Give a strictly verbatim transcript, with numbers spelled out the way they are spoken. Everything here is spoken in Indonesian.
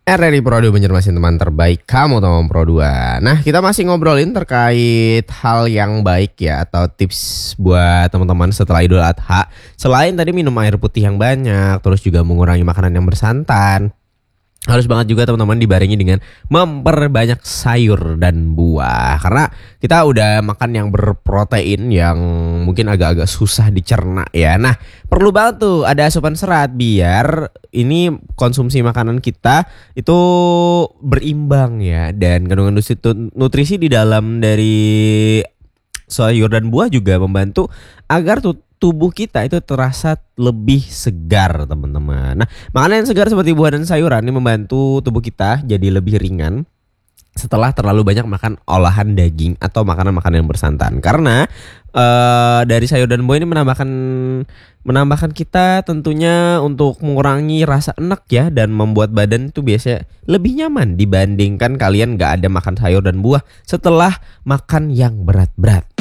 R R I Pro dua Banjarmasin, teman terbaik kamu teman Pro dua. Nah, kita masih ngobrolin terkait hal yang baik ya, atau tips buat teman-teman setelah Idul Adha. Selain tadi minum air putih yang banyak, terus juga mengurangi makanan yang bersantan, harus banget juga teman-teman dibarengi dengan memperbanyak sayur dan buah. Karena kita udah makan yang berprotein yang mungkin agak-agak susah dicerna ya. Nah, perlu banget tuh ada asupan serat biar ini konsumsi makanan kita itu berimbang ya. Dan kandungan nutrisi di dalam dari sayur dan buah juga membantu agar tuh tubuh kita itu terasa lebih segar, teman-teman. Nah, makanan yang segar seperti buah dan sayuran ini membantu tubuh kita jadi lebih ringan setelah terlalu banyak makan olahan daging atau makanan-makanan yang bersantan. Karena uh, dari sayur dan buah ini menambahkan menambahkan kita tentunya untuk mengurangi rasa enak ya, dan membuat badan itu biasanya lebih nyaman dibandingkan kalian gak ada makan sayur dan buah setelah makan yang berat-berat.